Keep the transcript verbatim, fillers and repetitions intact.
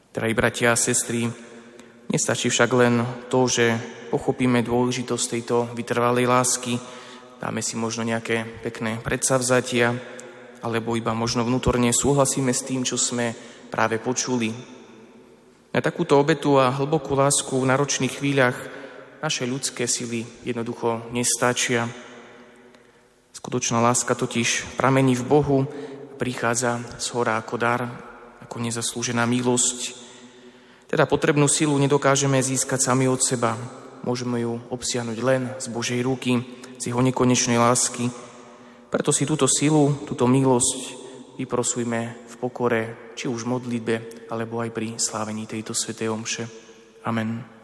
Drahí bratia a sestry, nestačí však len to, že pochopíme dôležitosť tejto vytrvalej lásky, dáme si možno nejaké pekné predsavzatia, alebo iba možno vnútorne súhlasíme s tým, čo sme práve počuli. Na takúto obetu a hlbokú lásku v náročných chvíľach naše ľudské sily jednoducho nestačia. Skutočná láska totiž pramení v Bohu, prichádza zhora ako dar, ako nezaslúžená milosť. Teda potrebnú silu nedokážeme získať sami od seba. Môžeme ju obsiahnuť len z Božej ruky, z jeho nekonečnej lásky. Preto si túto silu, túto milosť vyprosujme v pokore, či už v modlitbe, alebo aj pri slávení tejto svätej omše. Amen.